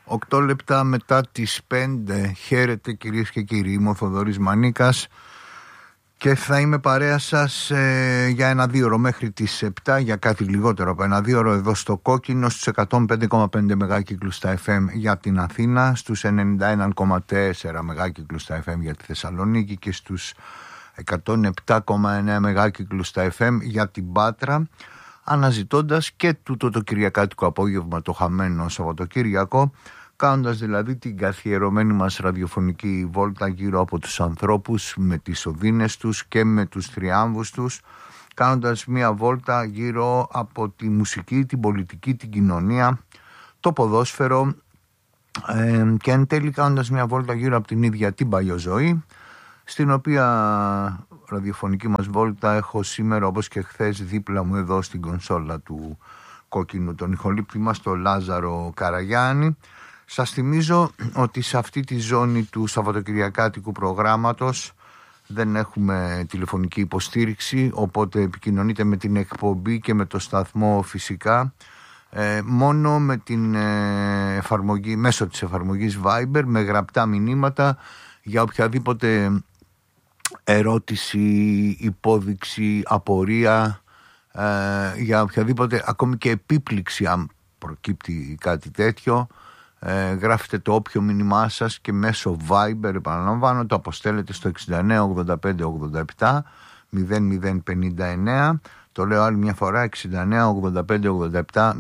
8 λεπτά μετά τις 5. Χαίρετε κυρίες και κύριοι, είμαι ο Θοδωρής Μανίκας και θα είμαι παρέα σας για ένα 2ωρο μέχρι τις 7, για κάτι λιγότερο από ένα 2ωρο εδώ στο Κόκκινο, στους 105,5 μεγάκυκλους στα FM για την Αθήνα, στους 91,4 μεγάκυκλους στα FM για τη Θεσσαλονίκη και στους 107,9 μεγάκυκλους στα FM για την Πάτρα, αναζητώντας και τούτο το κυριακάτικο απόγευμα, το χαμένο Σαββατοκύριακο, κάνοντας δηλαδή την καθιερωμένη μας ραδιοφωνική βόλτα γύρω από τους ανθρώπους με τις οδύνες τους και με τους θριάμβους τους, κάνοντας μια βόλτα γύρω από τη μουσική, την πολιτική, την κοινωνία, το ποδόσφαιρο και εν τέλει κάνοντας μια βόλτα γύρω από την ίδια την παλιοζωή, στην οποία ραδιοφωνική μας βόλτα έχω σήμερα, όπως και χθες, δίπλα μου εδώ στην κονσόλα του Κόκκινου τον ηχολήπτη μας, τον Λάζαρο Καραγιάννη. Σας θυμίζω ότι σε αυτή τη ζώνη του Σαββατοκυριακάτικου προγράμματος δεν έχουμε τηλεφωνική υποστήριξη, οπότε επικοινωνείτε με την εκπομπή και με το σταθμό φυσικά μόνο με την εφαρμογή, μέσω της εφαρμογής Viber, με γραπτά μηνύματα για οποιαδήποτε ερώτηση, υπόδειξη, απορία, για οποιαδήποτε ακόμη και επίπληξη αν προκύπτει κάτι τέτοιο. Γράφετε το όποιο μήνυμά σας και μέσω Viber, επαναλαμβάνω, το αποστέλλετε στο 69 85 87 0059. Το λέω άλλη μια φορά, 69 85 87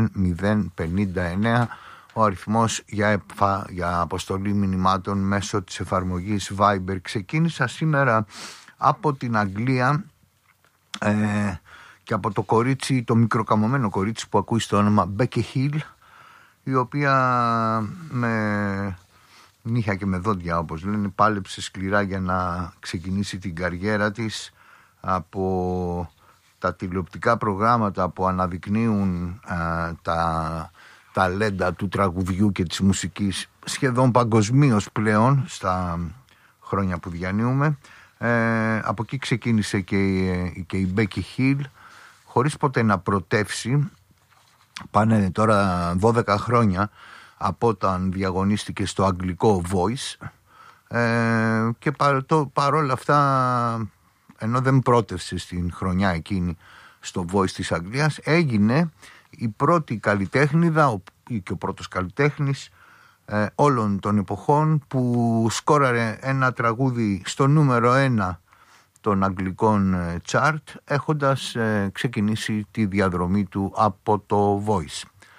0059, ο αριθμός για αποστολή μηνυμάτων μέσω της εφαρμογής Viber. Ξεκίνησα σήμερα από την Αγγλία και από το κορίτσι, το μικροκαμωμένο κορίτσι που ακούει στο όνομα Becky Hill, η οποία με νύχια και με δόντια, όπως λένε, πάλεψε σκληρά για να ξεκινήσει την καριέρα της. Από τα τηλεοπτικά προγράμματα που αναδεικνύουν τα ταλέντα του τραγουδιού και της μουσικής σχεδόν παγκοσμίως πλέον στα χρόνια που διανύουμε, από εκεί ξεκίνησε και η Becky Hill, χωρίς ποτέ να πρωτεύσει. Πάνε τώρα 12 χρόνια από όταν διαγωνίστηκε στο αγγλικό Voice και παρόλα αυτά, ενώ δεν πρότευσε στην χρονιά εκείνη στο Voice της Αγγλίας, έγινε η πρώτη καλλιτέχνηδα και ο πρώτος καλλιτέχνης όλων των εποχών που σκόραρε ένα τραγούδι στο νούμερο 1 των αγγλικών chart, έχοντας ξεκινήσει τη διαδρομή του από το Voice.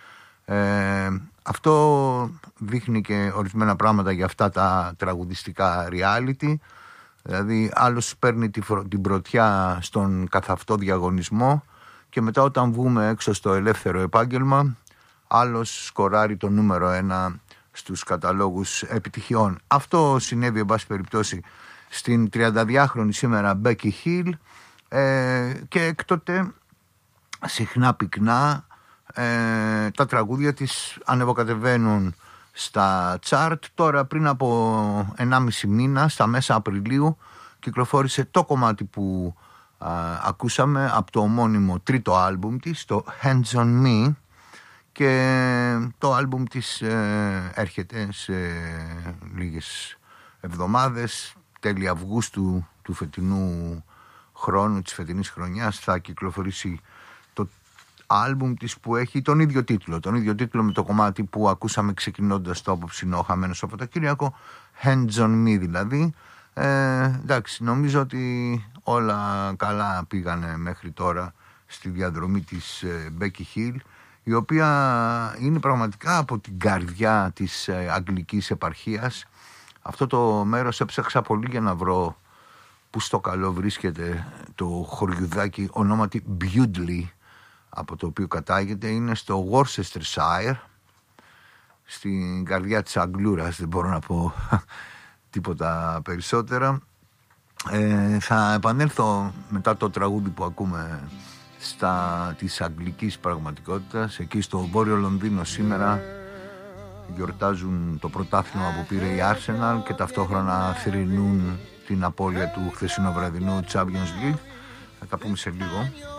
Αυτό δείχνει και ορισμένα πράγματα για αυτά τα τραγουδιστικά reality. Δηλαδή άλλος παίρνει την πρωτιά στον καθ' αυτό διαγωνισμό και μετά όταν βγούμε έξω στο ελεύθερο επάγγελμα, άλλος σκοράρει το νούμερο 1 στους καταλόγους επιτυχιών. Αυτό συνέβη εν πάση περιπτώσει στην 32χρονη σήμερα Becky Hill και έκτοτε συχνά πυκνά τα τραγούδια της ανεβοκατεβαίνουν στα chart. Τώρα πριν από 1,5 μήνα, στα μέσα Απριλίου, κυκλοφόρησε το κομμάτι που ακούσαμε από το ομώνυμο τρίτο άλμπουμ της, το Hands on Me, και το άλμπουμ της έρχεται σε λίγες εβδομάδες, τέλη Αυγούστου του φετινού χρόνου, της φετινής χρονιάς, θα κυκλοφορήσει το άλμπουμ της που έχει τον ίδιο τίτλο με το κομμάτι που ακούσαμε ξεκινώντας το απόψινό χαμένο Σαββατοκύριακο, Hands on Me δηλαδή. Εντάξει, νομίζω ότι όλα καλά πήγανε μέχρι τώρα στη διαδρομή της Becky Hill, η οποία είναι πραγματικά από την καρδιά της αγγλικής επαρχίας. Αυτό το μέρος έψαξα πολύ για να βρω που στο καλό βρίσκεται το χωριουδάκι ονόματι Bewdley, από το οποίο κατάγεται. Είναι στο Worcestershire, στην καρδιά της Αγγλούρας, δεν μπορώ να πω τίποτα περισσότερα. Θα επανέλθω μετά το τραγούδι που ακούμε της αγγλικής πραγματικότητας. Εκεί στο Βόρειο Λονδίνο σήμερα γιορτάζουν το πρωτάθλημα που πήρε η Arsenal και ταυτόχρονα θρηνούν την απώλεια του χθεσινοβραδινού Champions League. Θα τα πούμε σε λίγο.